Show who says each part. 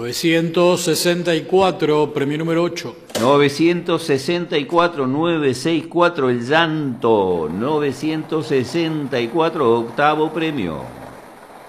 Speaker 1: 964, premio número 8.
Speaker 2: 964, 964, el llanto. 964, octavo premio.